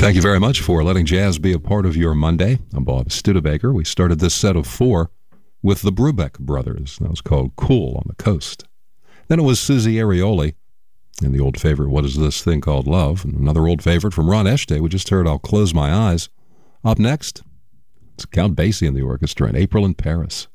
Thank you very much for letting jazz be a part of your Monday. I'm Bob Studebaker. We started this set of 4 with the Brubeck Brothers. That was called Cool on the Coast. Then it was Susie Arioli and the old favorite, What Is This Thing Called Love? And another old favorite from Ron Eshte. We just heard I'll Close My Eyes. Up next, it's Count Basie and the orchestra in April in Paris.